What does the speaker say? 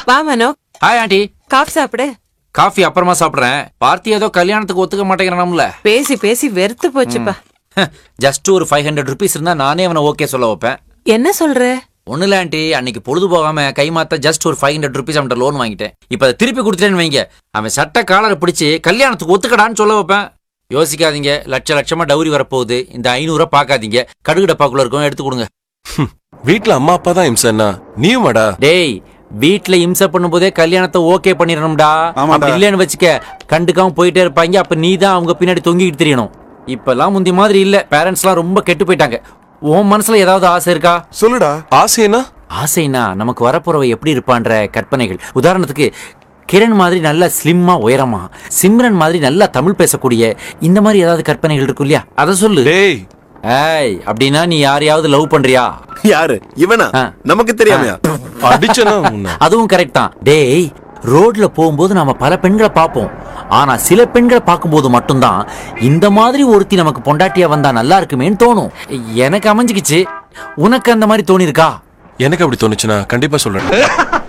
வா மனோ. Hi aunty. Coffee சாப்பிடு. Coffee அப்புறமா சாப்பிடுறேன். பார்த்தி ஏதோ கல்யாணத்துக்கு ஒத்துக்க மாட்டேங்கிறான்ல. பேசி பேசி வெறுத்து போச்சுப்பா. ஜஸ்ட் ஒரு 500 rupees இருந்தா நானே அவனை ஓகே சொல்ல வைப்பேன். என்ன சொல்ற? ஒண்ணுல ஆண்டி, அன்னைக்கு பொழுது போகாம கைமாத்த ஜஸ்ட் ஒரு 500 rupees அவன்கிட்ட லோன் வாங்கிட்டேன். இப்ப அதை திருப்பி கொடுத்துட்டேன்னு வைங்க, அவன் சட்ட காலரை பிடிச்சி கல்யாணத்துக்கு ஒத்துக்கடான்னு சொல்ல வைப்பேன். யோசிக்காதீங்க, லட்சமா டவுரி வரப்போகுது. இந்த 500 பாக்காதீங்க, கடுகு டப்பாக்குள்ள இருக்கும், எடுத்து கொடுங்க. வீட்டுல அம்மா அப்பா தான் இம்சன்னா நீயும் வாடா. டேய், வீட்டுல இம்சை பண்ணும் போதே கல்யாணத்தை ஓகே பண்ணிடணும்டா. அப்படி இல்லன்னு வச்சுக்க, கண்டுக்காம போயிட்டே இருப்பாங்க. அப்ப நீ தான் அவங்க பின்னாடி தொங்கிட்டு தெரியணும். இப்பெல்லாம் முந்தி மாதிரி இல்ல, பேரண்ட்ஸ் எல்லாம் ரொம்ப கெட்டு போயிட்டாங்க. உன் மனசுல ஏதாவது ஆசை இருக்கா? சொல்லுடா. ஆசைனா? ஆசைனா நமக்கு வரப்போறவ எப்படி இருப்பான்ற கற்பனைகள். உதாரணத்துக்கு கிரண் மாதிரி நல்லா ஸ்லிம்மா உயரமா, சிம்ரன் மாதிரி நல்லா தமிழ் பேசக்கூடிய இந்த மாதிரி ஏதாவது கற்பனைகள் இருக்கும் இல்லையா, அத சொல்லு. டேய், ஏய், அப்படின்னா நீ யாரையாவது லவ் பண்றியா? யாரு இவனா? நமக்கு தெரியாமையா? அடிச்சனா? அதுவும் கரெக்ட் தான். டேய், ரோட்ல போகும்போது நாம பல பெண்களை பார்ப்போம். ஆனா சில பெண்களை பார்க்கும்போது மட்டும்தான் இந்த மாதிரி ஒருத்தி நமக்கு பொண்டாட்டியா வந்தா நல்லா இருக்குமேன்னு தோணும். எனக்கு அமைஞ்சுக்கிச்சு. உனக்கு அந்த மாதிரி தோணி இருக்கா? எனக்கு அப்படி தோணுச்சுன்னா கண்டிப்பா சொல்றேன்.